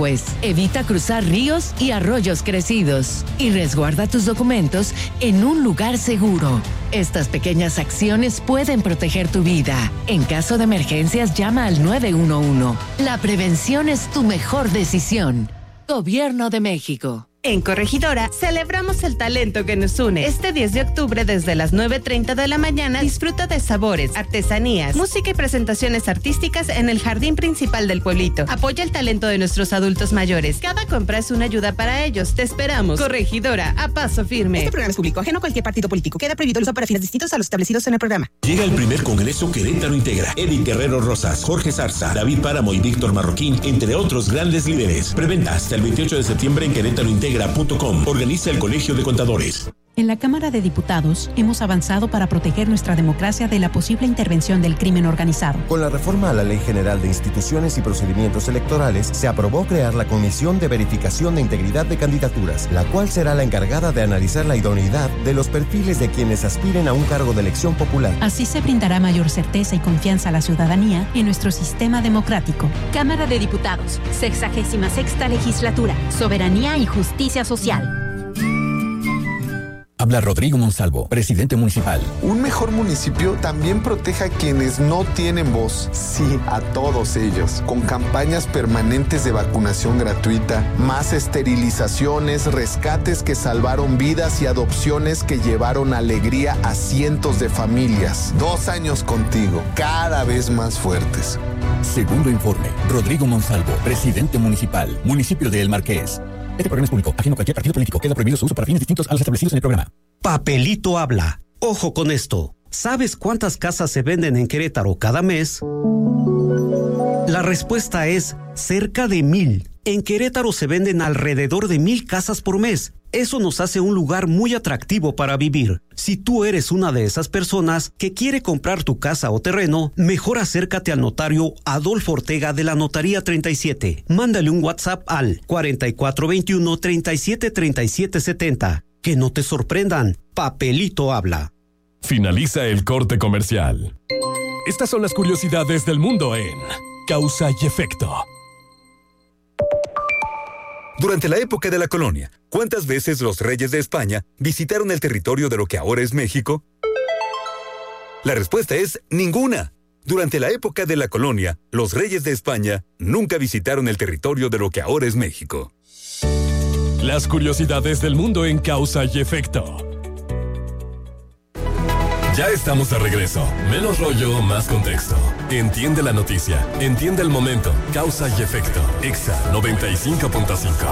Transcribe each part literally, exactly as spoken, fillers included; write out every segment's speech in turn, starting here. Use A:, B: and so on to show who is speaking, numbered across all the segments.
A: desagües. Evita cruzar ríos y arroyos crecidos. Y resguarda tus documentos en un lugar seguro. Estas pequeñas acciones pueden proteger tu vida. En caso de emergencias, llama al nueve uno uno. La prevención es tu mejor decisión. Gobierno de México.
B: En Corregidora, celebramos el talento que nos une. Este diez de octubre, desde las nueve treinta de la mañana, disfruta de sabores, artesanías, música y presentaciones artísticas en el jardín principal del pueblito. Apoya el talento de nuestros adultos mayores. Cada compra es una ayuda para ellos. Te esperamos. Corregidora, a paso firme.
C: Este programa es público, ajeno a cualquier partido político. Queda prohibido el uso para fines distintos a los establecidos en el programa.
D: Llega el primer Congreso Querétaro Integra. Edith Guerrero Rosas, Jorge Zarza, David Páramo y Víctor Marroquín, entre otros grandes líderes. Preventa hasta el veintiocho de septiembre en Querétaro Integra. Organiza el Colegio de Contadores.
E: En la Cámara de Diputados hemos avanzado para proteger nuestra democracia de la posible intervención del crimen organizado.
F: Con la reforma a la Ley General de Instituciones y Procedimientos Electorales, se aprobó crear la Comisión de Verificación de Integridad de Candidaturas, la cual será la encargada de analizar la idoneidad de los perfiles de quienes aspiren a un cargo de elección popular.
E: Así se brindará mayor certeza y confianza a la ciudadanía en nuestro sistema democrático.
G: Cámara de Diputados, sexagésima sexta legislatura, soberanía y justicia social.
H: Habla Rodrigo Monsalvo, presidente municipal.
I: Un mejor municipio también protege a quienes no tienen voz. Sí, a todos ellos. Con campañas permanentes de vacunación gratuita, más esterilizaciones, rescates que salvaron vidas y adopciones que llevaron alegría a cientos de familias. Dos años contigo, cada vez más fuertes.
H: Segundo informe. Rodrigo Monsalvo, presidente municipal, municipio de El Marqués. Este programa es público, ajeno a cualquier partido político. Queda prohibido su uso para fines distintos a los establecidos en el programa.
J: Papelito habla. Ojo con esto. ¿Sabes cuántas casas se venden en Querétaro cada mes? La respuesta es cerca de mil. En Querétaro se venden alrededor de mil casas por mes. Eso nos hace un lugar muy atractivo para vivir. Si tú eres una de esas personas que quiere comprar tu casa o terreno, mejor acércate al notario Adolfo Ortega de la Notaría treinta y siete. Mándale un WhatsApp al cuarenta y cuatro veintiuno, treinta y siete, treinta y siete setenta. Que no te sorprendan. Papelito habla.
K: Finaliza el corte comercial. Estas son las curiosidades del mundo en Causa y Efecto.
L: Durante la época de la colonia, ¿cuántas veces los reyes de España visitaron el territorio de lo que ahora es México? La respuesta es ninguna. Durante la época de la colonia, los reyes de España nunca visitaron el territorio de lo que ahora es México.
K: Las curiosidades del mundo en Causa y Efecto. Ya estamos de regreso. Menos rollo, más contexto. Entiende la noticia. Entiende el momento. Causa y Efecto. Exa noventa y cinco punto cinco.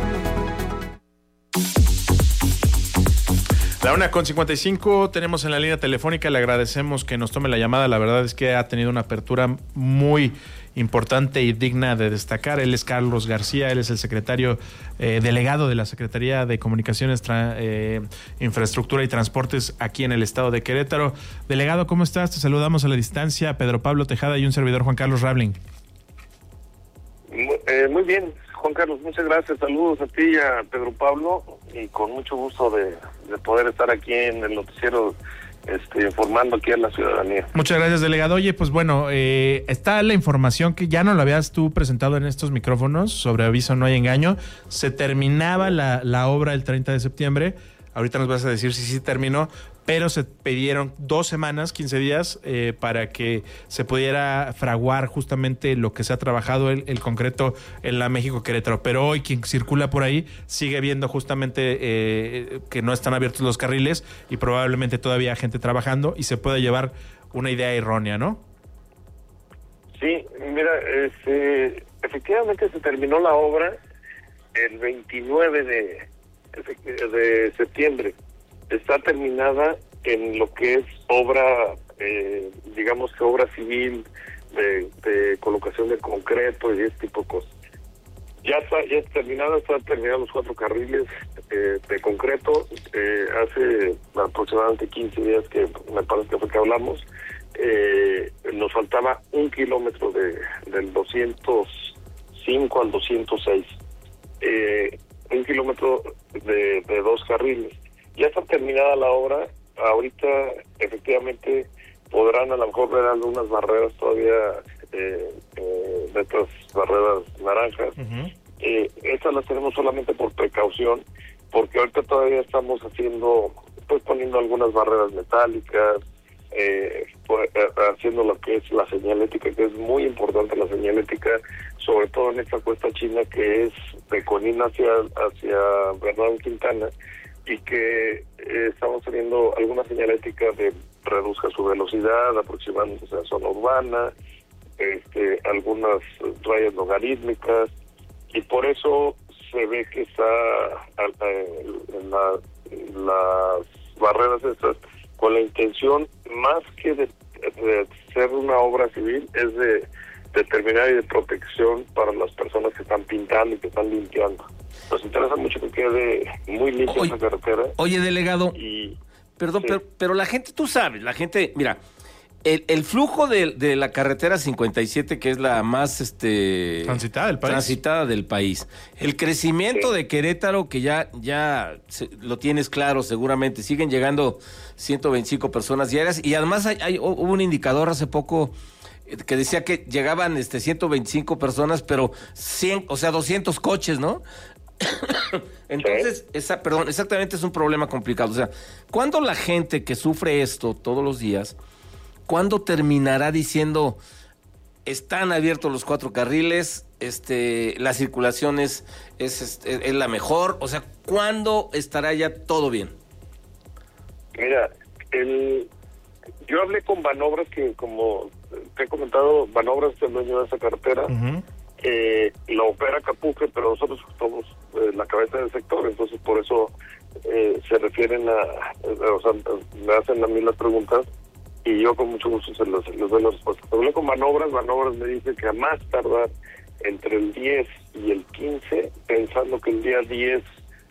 M: La una con cincuenta y cinco, tenemos en la línea telefónica, le agradecemos que nos tome la llamada, la verdad es que ha tenido una apertura muy importante y digna de destacar. Él es Carlos García, él es el secretario eh, delegado de la Secretaría de Comunicaciones, tra, eh, Infraestructura y Transportes aquí en el estado de Querétaro. Delegado, ¿cómo estás? Te saludamos a la distancia, Pedro Pablo Tejada y un servidor, Juan Carlos Rabling.
N: Muy, eh, muy bien, Juan Carlos, muchas gracias. Saludos a ti y a Pedro Pablo, y con mucho gusto de, de poder estar aquí en el noticiero este, informando aquí a la ciudadanía.
M: Muchas gracias, delegado. Oye, pues bueno, eh, está la información que ya no la habías tú presentado en estos micrófonos, sobre aviso no hay engaño. Se terminaba la, la obra el treinta de septiembre. Ahorita nos vas a decir si sí terminó, pero se pidieron dos semanas, quince días, eh, para que se pudiera fraguar justamente lo que se ha trabajado, el, el concreto en la México Querétaro. Pero hoy quien circula por ahí sigue viendo justamente eh, que no están abiertos los carriles y probablemente todavía hay gente trabajando y se puede llevar una idea errónea, ¿no?
N: Sí, mira, este, efectivamente se terminó la obra el veintinueve de... de septiembre. Está terminada en lo que es obra, eh, digamos que obra civil, de, de colocación de concreto y ese tipo de cosas. Ya está, ya está terminada, están terminados los cuatro carriles eh, de concreto. Eh, hace aproximadamente quince días que me parece que fue que hablamos, eh, nos faltaba un kilómetro de del doscientos cinco al doscientos seis. Eh, un kilómetro de, de dos carriles. Ya está terminada la obra. Ahorita efectivamente podrán a lo mejor ver algunas barreras todavía, eh, eh, de estas barreras naranjas, uh-huh. Eh, estas las tenemos solamente por precaución, porque ahorita todavía estamos haciendo, pues poniendo algunas barreras metálicas, eh, pues, eh, haciendo lo que es la señalética, que es muy importante la señalética, sobre todo en esta cuesta china que es de Conín hacia, hacia Bernardo Quintana, y que eh, estamos teniendo alguna señalética de reduzca su velocidad, aproximándose a la zona urbana, este, algunas rayas logarítmicas, y por eso se ve que está en la, las barreras estas con la intención, más que de, de ser una obra civil, es de determinar y de protección para las personas que están pintando y que están limpiando. Nos interesa mucho que quede muy limpia esta carretera.
O: Oye, delegado,
N: y,
O: perdón,
N: sí.
O: pero, pero la gente, tú sabes, la gente, mira, el, el flujo de, de la carretera cincuenta y siete, que es la más este
M: transitada del país,
O: transitada del país. El crecimiento sí. de Querétaro, que ya, ya se, lo tienes claro seguramente, siguen llegando ciento veinticinco personas diarias, y además hay, hay, hubo un indicador hace poco que decía que llegaban este ciento veinticinco personas, pero cien, o sea, doscientos coches, ¿no? Entonces, esa, perdón, exactamente es un problema complicado. O sea, ¿cuándo la gente que sufre esto todos los días, cuándo terminará diciendo están abiertos los cuatro carriles, este, la circulación es, es, es, es la mejor? O sea, ¿cuándo estará ya todo bien?
N: Mira, el, yo hablé con Banobras, que como te he comentado, Banobras es el dueño de esa carretera. Uh-huh. Eh, la opera Capuje, pero nosotros somos eh, la cabeza del sector, entonces por eso eh, se refieren a, a, o sea, me hacen a mí las preguntas y yo con mucho gusto se les, les doy la respuesta. Hablé con Banobras, Banobras me dice que a más tardar entre el diez y el quince, pensando que el día diez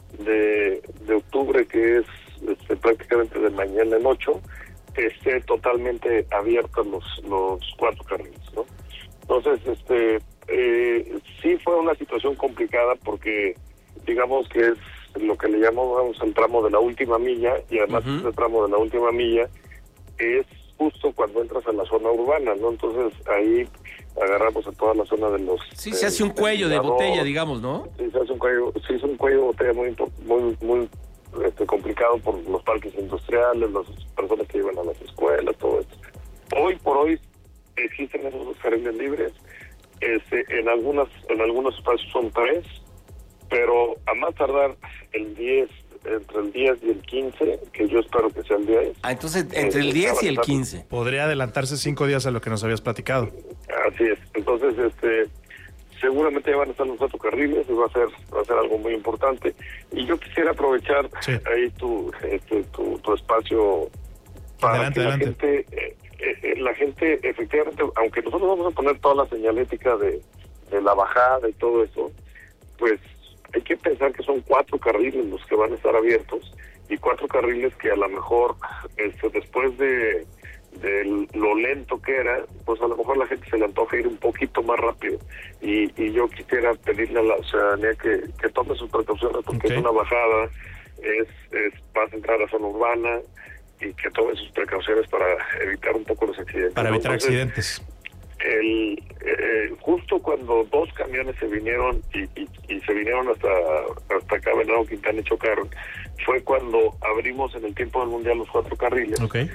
N: de, de octubre, que es este, prácticamente de mañana en ocho, esté totalmente abiertos los, los cuatro carriles, ¿no? Entonces, este Eh, sí fue una situación complicada porque digamos que es lo que le llamamos el tramo de la última milla, y además uh-huh. ese tramo de la última milla es justo cuando entras a la zona urbana, ¿no? Entonces ahí agarramos a toda la zona de los...
O: Sí, se hace un cuello de botella, digamos, ¿no?
N: Sí, se hace un cuello, sí, es un cuello de botella muy muy muy este, complicado por los parques industriales, las personas que llevan a las escuelas, todo esto. Hoy por hoy existen esos carriles libres. Este, en algunas en algunos espacios son tres, pero a más tardar el diez, entre el diez y el quince, que yo espero que sea el diez.
O: Ah, entonces entre el diez y el quince.
M: Podría adelantarse cinco días a lo que nos habías platicado.
N: Así es. Entonces, este, seguramente van a estar los cuatro carriles y va a ser va a ser algo muy importante. Y yo quisiera aprovechar sí. ahí tu, este, tu tu espacio para
M: adelante,
N: que la
M: adelante.
N: gente eh, eh, la gente efectivamente, aunque nosotros vamos a poner toda la señalética de, de la bajada y todo eso, pues hay que pensar que son cuatro carriles los que van a estar abiertos, y cuatro carriles que a lo mejor este, después de, de lo lento que era, pues a lo mejor la gente se le antoja ir un poquito más rápido, y, y yo quisiera pedirle a la ciudadanía que, que tome sus precauciones, porque okay. es una bajada, es, es vas a entrar a zona urbana, y que tome sus precauciones para evitar un poco los accidentes.
M: Para evitar Entonces, accidentes.
N: El, eh, justo cuando dos camiones se vinieron y, y, y se vinieron hasta hasta acá, Bernardo Quintana, y chocaron, fue cuando abrimos en el tiempo del Mundial los cuatro carriles.
M: Okay.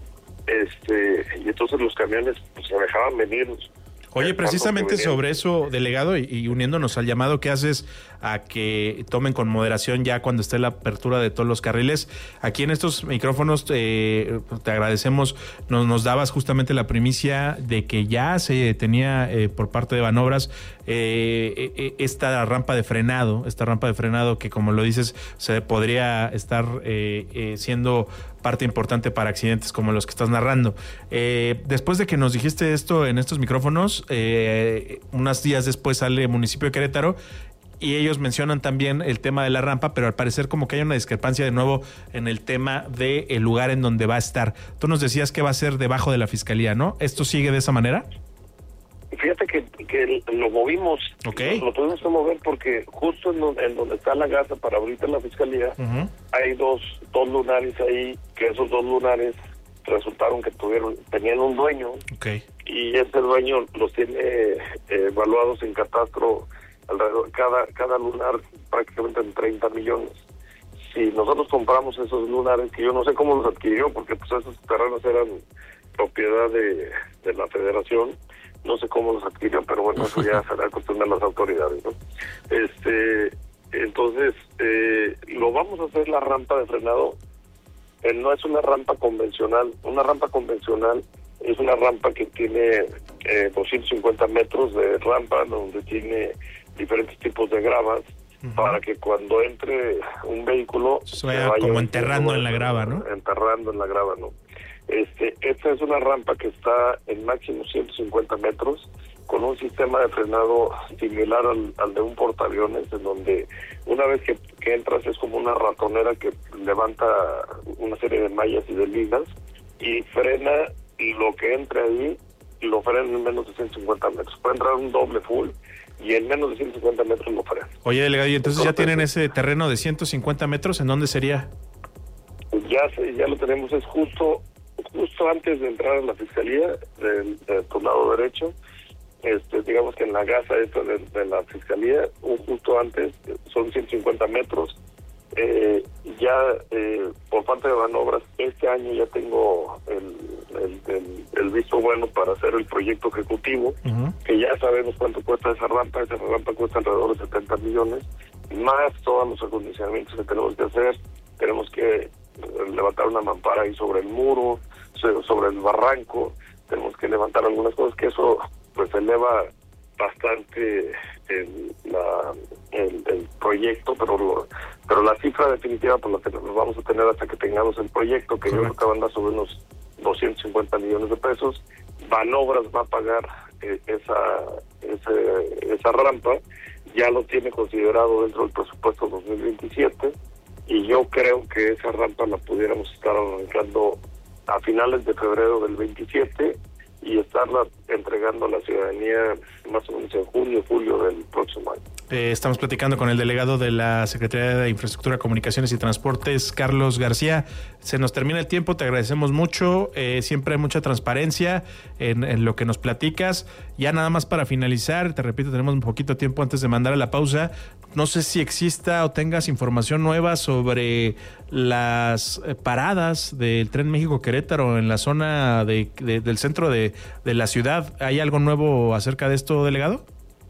N: Este, y entonces los camiones pues, se dejaban venir.
M: Oye, precisamente sobre eso, delegado, y, y uniéndonos al llamado que haces a que tomen con moderación ya cuando esté la apertura de todos los carriles, aquí en estos micrófonos eh, te agradecemos, nos, nos dabas justamente la primicia de que ya se tenía eh, por parte de Banobras eh, eh, esta rampa de frenado, esta rampa de frenado que, como lo dices, se podría estar eh, eh, siendo parte importante para accidentes como los que estás narrando. Eh, después de que nos dijiste esto en estos micrófonos, eh, unos días después sale el municipio de Querétaro y ellos mencionan también el tema de la rampa, pero al parecer como que hay una discrepancia de nuevo en el tema del lugar en donde va a estar. Tú nos decías que va a ser debajo de la fiscalía, ¿no? ¿Esto sigue de esa manera?
N: Fíjate que, que lo movimos,
M: okay.
N: lo, lo tuvimos que mover porque justo en donde, en donde está la gasa para ahorita la fiscalía, uh-huh. hay dos dos lunares ahí, que esos dos lunares resultaron que tuvieron tenían un dueño,
M: okay.
N: y ese dueño los tiene eh, evaluados en catastro alrededor, cada, cada lunar prácticamente en treinta millones. Si nosotros compramos esos lunares, que yo no sé cómo los adquirió, porque pues esos terrenos eran propiedad de, de la federación, no sé cómo los adquirió, pero bueno, eso ya será cuestión de las autoridades, ¿no? Este, entonces, eh, lo vamos a hacer la rampa de frenado, eh, no es una rampa convencional, una rampa convencional es una rampa que tiene eh, doscientos cincuenta metros de rampa, donde tiene diferentes tipos de gravas, uh-huh, para que cuando entre un vehículo
M: se vaya, vaya como enterrando en la grava, ¿no?
N: Enterrando en la grava, ¿no? Este, esta es una rampa que está en máximo ciento cincuenta metros, con un sistema de frenado similar al, al de un portaaviones, en donde una vez que, que entras es como una ratonera que levanta una serie de mallas y de ligas y frena lo que entre ahí, lo frena en menos de ciento cincuenta metros. Puede entrar un doble full y en menos de ciento cincuenta metros lo frena.
M: Oye, delegado, ¿y entonces, entonces ya tienen ese terreno de ciento cincuenta metros? ¿En dónde sería?
N: Ya, ya lo tenemos, es justo justo antes de entrar a la fiscalía, de, de tu lado derecho, este, digamos que en la gasa esta de, de la fiscalía, un justo antes, son ciento cincuenta metros. Eh, ya eh, por parte de Banobras, este año ya tengo el, el, el, el visto bueno para hacer el proyecto ejecutivo, uh-huh, que ya sabemos cuánto cuesta esa rampa. Esa rampa cuesta alrededor de setenta millones, más todos los acondicionamientos que tenemos que hacer. Tenemos que levantar una mampara ahí sobre el muro, sobre el barranco, tenemos que levantar algunas cosas, que eso pues eleva bastante el, la, el, el proyecto, pero lo, pero la cifra definitiva por la que nos vamos a tener hasta que tengamos el proyecto, que Correcto. Yo creo que va a andar sobre unos doscientos cincuenta millones de pesos. Banobras va a pagar eh, esa, ese, esa rampa, ya lo tiene considerado dentro del presupuesto dos mil veintisiete, y yo creo que esa rampa la pudiéramos estar arrancando a finales de febrero del veintisiete y estarla entregando a la ciudadanía más o menos en junio, julio del próximo año.
M: Eh, estamos platicando con el delegado de la Secretaría de Infraestructura, Comunicaciones y Transportes, Carlos García. Se nos termina el tiempo, te agradecemos mucho. Eh, siempre hay mucha transparencia en, en lo que nos platicas. Ya nada más para finalizar, te repito, tenemos un poquito de tiempo antes de mandar a la pausa. No sé si exista o tengas información nueva sobre las paradas del Tren México-Querétaro en la zona de, de, del centro de, de la ciudad. ¿Hay algo nuevo acerca de esto, delegado?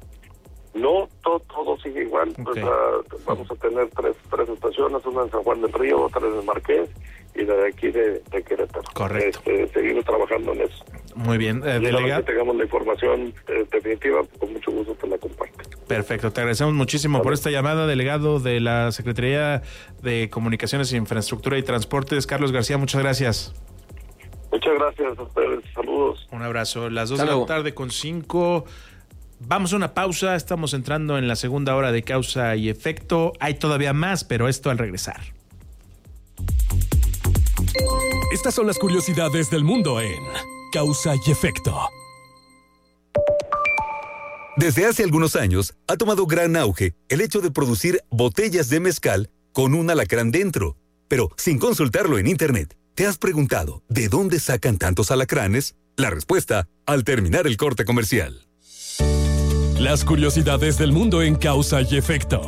N: No, todo, todo sigue igual. Okay. Pues, uh, vamos a tener tres, tres estaciones, una en San Juan del Río, otra en el Marqués y la de aquí de, de Querétaro.
M: Correcto.
N: Este, seguimos trabajando en eso.
M: Muy bien. Eh,
N: y una vez que tengamos la información eh, definitiva, con mucho gusto te la comparto.
M: Perfecto. Te agradecemos muchísimo vale. por esta llamada, delegado de la Secretaría de Comunicaciones, Infraestructura y Transportes, Carlos García. Muchas gracias.
N: Muchas gracias a ustedes. Saludos.
M: Un abrazo. Las dos de la tarde con cinco. Vamos a una pausa, estamos entrando en la segunda hora de Causa y Efecto. Hay todavía más, pero esto al regresar.
K: Estas son las curiosidades del mundo en Causa y Efecto.
L: Desde hace algunos años ha tomado gran auge el hecho de producir botellas de mezcal con un alacrán dentro. Pero sin consultarlo en internet, ¿te has preguntado de dónde sacan tantos alacranes? La respuesta al terminar el corte comercial.
K: Las curiosidades del mundo en Causa y Efecto.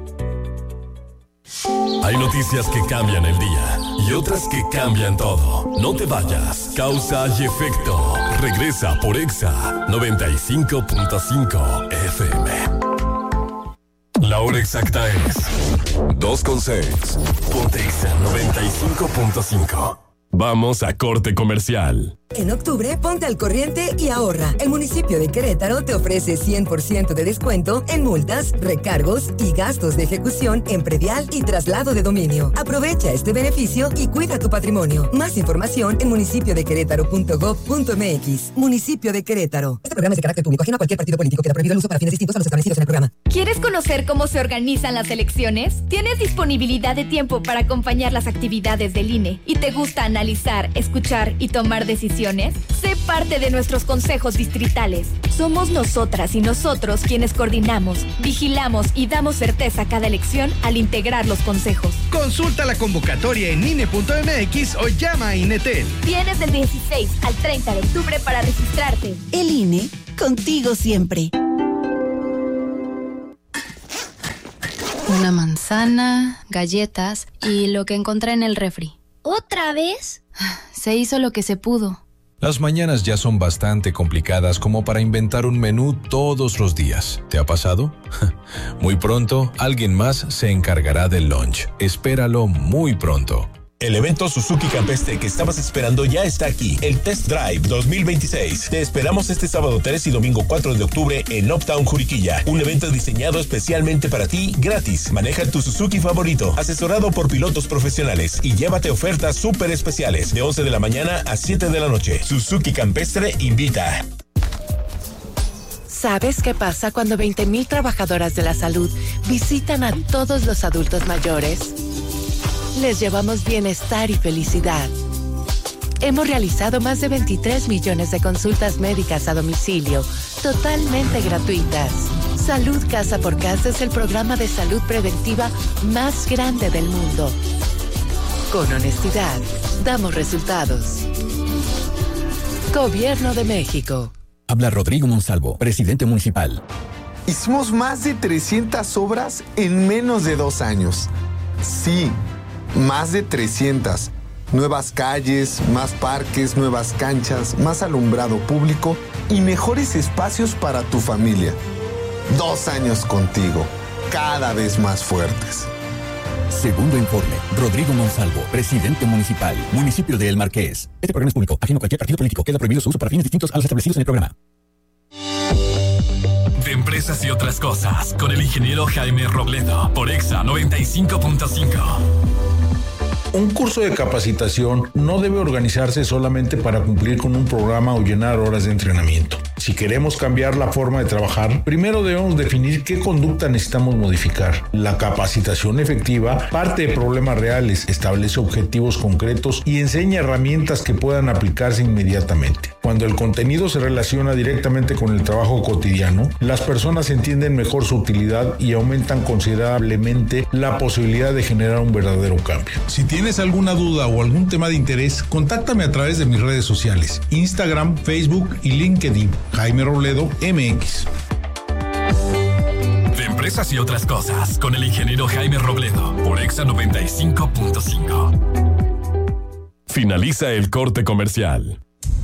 K: Hay noticias que cambian el día y otras que cambian todo. No te vayas. Causa y Efecto. Regresa por Exa noventa y cinco punto cinco F M. La hora exacta es dos con seis. Ponte Exa noventa y cinco punto cinco. Vamos a corte comercial.
P: En octubre, ponte al corriente y ahorra. El municipio de Querétaro te ofrece cien por ciento de descuento en multas, recargos y gastos de ejecución en predial y traslado de dominio. Aprovecha este beneficio y cuida tu patrimonio. Más información en municipio de querétaro punto gob punto mx. Municipio de Querétaro. Este programa es de carácter público, ajeno a cualquier partido político. Queda prohibido el uso para fines distintos a los establecidos en el programa.
Q: ¿Quieres conocer cómo se organizan las elecciones? ¿Tienes disponibilidad de tiempo para acompañar las actividades del I N E y te gusta analizar, escuchar y tomar decisiones? Sé parte de nuestros consejos distritales. Somos nosotras y nosotros quienes coordinamos, vigilamos y damos certeza a cada elección al integrar los consejos.
R: Consulta la convocatoria en I N E punto m x o llama a INETEL.
Q: Tienes del dieciséis al treinta de octubre para registrarte.
S: El I N E, contigo siempre. Una manzana, galletas y lo que encontré en el refri.
T: ¿Otra vez?
S: Se hizo lo que se pudo.
U: Las mañanas ya son bastante complicadas como para inventar un menú todos los días. ¿Te ha pasado? Muy pronto, alguien más se encargará del lunch. Espéralo muy pronto.
D: El evento Suzuki Campestre que estabas esperando ya está aquí, el Test Drive dos mil veintiséis. Te esperamos este sábado tres y domingo cuatro de octubre en Uptown Juriquilla. Un evento diseñado especialmente para ti, gratis. Maneja tu Suzuki favorito, asesorado por pilotos profesionales y llévate ofertas súper especiales de once de la mañana a siete de la noche. Suzuki Campestre invita.
A: ¿Sabes qué pasa cuando veinte mil trabajadoras de la salud visitan a todos los adultos mayores? Les llevamos bienestar y felicidad. Hemos realizado más de veintitrés millones de consultas médicas a domicilio, totalmente gratuitas. Salud Casa por Casa es el programa de salud preventiva más grande del mundo. Con honestidad, damos resultados. Gobierno de México.
H: Habla Rodrigo Monsalvo, presidente municipal.
I: Hicimos más de trescientas obras en menos de dos años. Sí, más de trescientas. Nuevas calles, más parques, nuevas canchas, más alumbrado público y mejores espacios para tu familia. Dos años contigo, cada vez más fuertes.
H: Segundo informe, Rodrigo Monsalvo, presidente municipal, municipio de El Marqués. Este programa es público, ajeno a cualquier partido político. Queda prohibido su uso para fines distintos a los establecidos en el programa.
K: De empresas y otras cosas, con el ingeniero Jaime Robledo, por Exa noventa y cinco punto cinco.
V: Un curso de capacitación no debe organizarse solamente para cumplir con un programa o llenar horas de entrenamiento. Si queremos cambiar la forma de trabajar, primero debemos definir qué conducta necesitamos modificar. La capacitación efectiva parte de problemas reales, establece objetivos concretos y enseña herramientas que puedan aplicarse inmediatamente. Cuando el contenido se relaciona directamente con el trabajo cotidiano, las personas entienden mejor su utilidad y aumentan considerablemente la posibilidad de generar un verdadero cambio. Si tienes alguna duda o algún tema de interés, contáctame a través de mis redes sociales, Instagram, Facebook y LinkedIn. Jaime Robledo, M X.
K: De empresas y otras cosas, con el ingeniero Jaime Robledo, por Exa noventa y cinco punto cinco. Finaliza el corte comercial.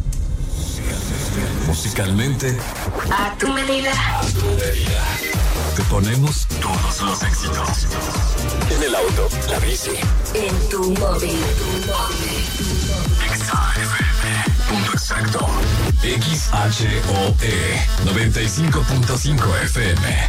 K: Musicalmente,
Q: A tu medida.
K: a tu medida. Te ponemos todos los éxitos. En el auto, la bici.
Q: En tu móvil.
K: Exa F M. Punto exacto. X H O E noventa y cinco punto cinco F M.